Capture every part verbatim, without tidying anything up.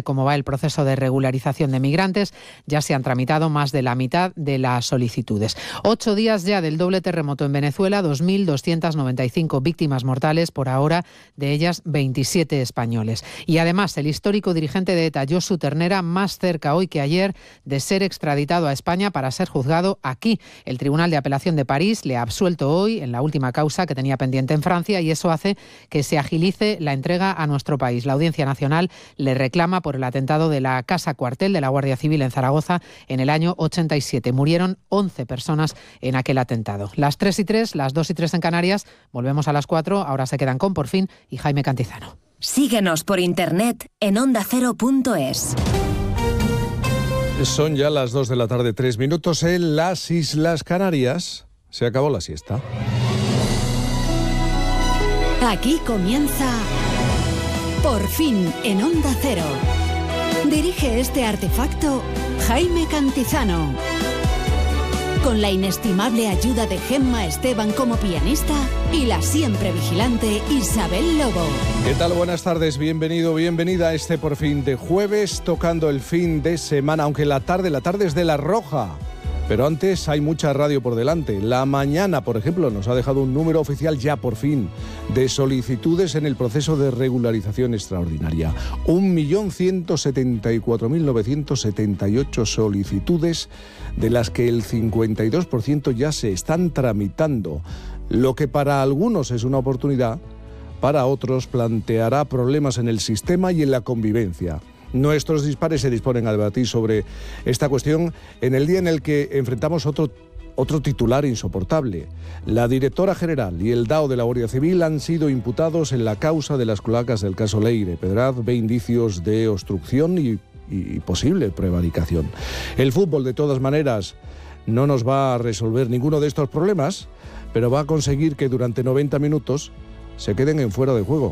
cómo va el proceso de regularización de migrantes. Ya se han tramitado más de la mitad de las solicitudes. Ocho días ya del doble terremoto en Venezuela, dos mil doscientas noventa y cinco víctimas mortales por ahora, de ellas veintisiete españoles. Y además, el histórico dirigente de ETA, Josu Ternera, más cerca hoy que ayer de ser extraditado a España para ser juzgado aquí. El Tribunal de Apelación de París le ha absuelto hoy en la última causa que tenía pendiente en Francia y eso hace que se agilice la entrega a nuestro país. La Audiencia Nacional le reclama por el atentado de la Casa Cuartel de la Guardia Civil en Zaragoza en el año ochenta y siete. Murieron once personas en aquel atentado. Las tres y tres, las dos y tres en Canarias. Volvemos a las cuatro. Ahora se quedan con Por Fin y Jaime Cantizano. Síguenos por internet en onda cero punto es. Son ya las dos de la tarde, tres minutos en las Islas Canarias. Se acabó la siesta. Aquí comienza Por Fin en Onda Cero. Dirige este artefacto Jaime Cantizano. Con la inestimable ayuda de Gemma Esteban como pianista y la siempre vigilante Isabel Lobo. ¿Qué tal? Buenas tardes, bienvenido, bienvenida a este Por Fin de jueves, tocando el fin de semana, aunque la tarde, la tarde es de la roja. Pero antes hay mucha radio por delante. La mañana, por ejemplo, nos ha dejado un número oficial ya por fin de solicitudes en el proceso de regularización extraordinaria. un millón ciento setenta y cuatro mil novecientos setenta y ocho solicitudes, de las que el cincuenta y dos por ciento ya se están tramitando. Lo que para algunos es una oportunidad, para otros planteará problemas en el sistema y en la convivencia. Nuestros dispares se disponen a debatir sobre esta cuestión en el día en el que enfrentamos otro, otro titular insoportable. La directora general y el D A O de la Guardia Civil han sido imputados en la causa de las cloacas del caso Leire. Pedraz ve indicios de obstrucción y, y posible prevaricación. El fútbol, de todas maneras, no nos va a resolver ninguno de estos problemas, pero va a conseguir que durante noventa minutos se queden en fuera de juego.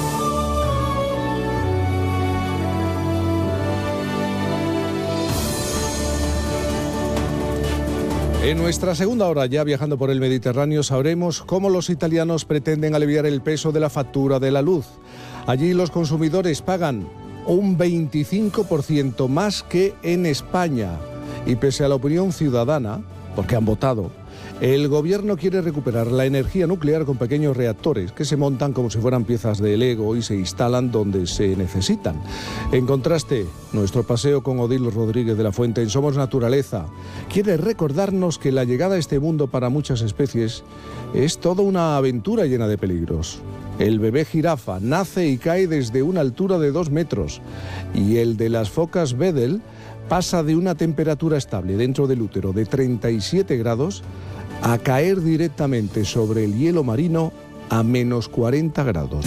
En nuestra segunda hora, ya viajando por el Mediterráneo, sabremos cómo los italianos pretenden aliviar el peso de la factura de la luz. Allí los consumidores pagan un veinticinco por ciento más que en España. Y pese a la opinión ciudadana, porque han votado, el gobierno quiere recuperar la energía nuclear con pequeños reactores que se montan como si fueran piezas de Lego y se instalan donde se necesitan. En contraste, nuestro paseo con Odil Rodríguez de la Fuente en Somos Naturaleza quiere recordarnos que la llegada a este mundo para muchas especies es toda una aventura llena de peligros. El bebé jirafa nace y cae desde una altura de dos metros y el de las focas Weddell pasa de una temperatura estable dentro del útero de treinta y siete grados a caer directamente sobre el hielo marino a menos cuarenta grados.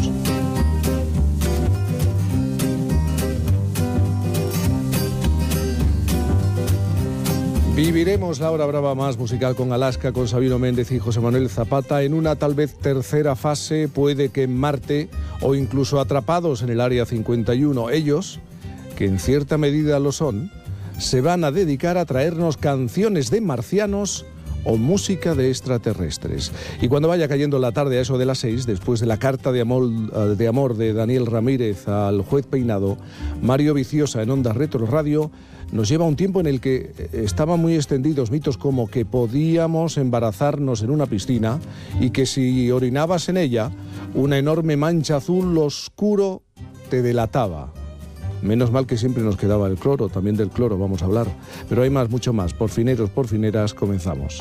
Viviremos la hora brava más musical con Alaska, con Sabino Méndez y José Manuel Zapata en una tal vez tercera fase, puede que en Marte o incluso atrapados en el Área cincuenta y uno. Ellos, que en cierta medida lo son, se van a dedicar a traernos canciones de marcianos o música de extraterrestres. Y cuando vaya cayendo la tarde a eso de las seis, después de la carta de amor, de amor de Daniel Ramírez al juez Peinado, Mario Viciosa en Onda Retro Radio nos lleva a un tiempo en el que estaban muy extendidos mitos como que podíamos embarazarnos en una piscina y que si orinabas en ella, una enorme mancha azul oscuro te delataba. Menos mal que siempre nos quedaba el cloro, también del cloro vamos a hablar. Pero hay más, mucho más. Por fineros, por fineras, comenzamos.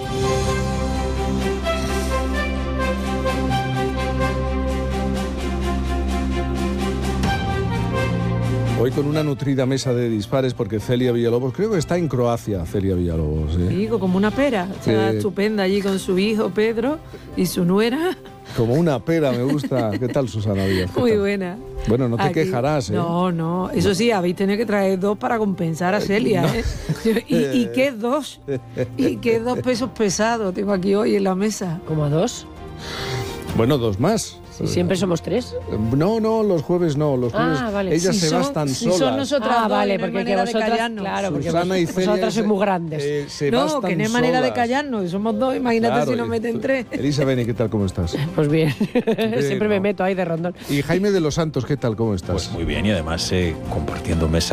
Hoy con una nutrida mesa de dispares porque Celia Villalobos, creo que está en Croacia, Celia Villalobos. ¿eh? Sí, como una pera. Está eh... estupenda allí con su hijo Pedro y su nuera. Como una pera, me gusta. ¿Qué tal, Susana Díaz? Muy tal? buena. Bueno, no te Aquí, quejarás, ¿eh? No, no. Eso sí, habéis tenido que traer dos para compensar a Celia, no. ¿eh? ¿Y, ¿Y qué dos? ¿Y qué dos pesos pesados tengo aquí hoy en la mesa? ¿Cómo dos? Bueno, dos más. ¿Y siempre somos tres? No, no, los jueves no, los jueves ah, vale. ellas si se son, bastan si solas. Son nosotras ah, vale, porque no que vosotras, claro, porque Susana y Celia vosotras sois muy grandes. Eh, se no, que no hay manera solas. de callarnos, somos dos, imagínate claro, si nos meten tres. Elisa Beni, ¿qué tal, cómo estás? Pues bien, siempre no. me meto ahí de rondón. Y Jaime de los Santos, ¿qué tal, cómo estás? Pues muy bien, y además eh, compartiendo mesa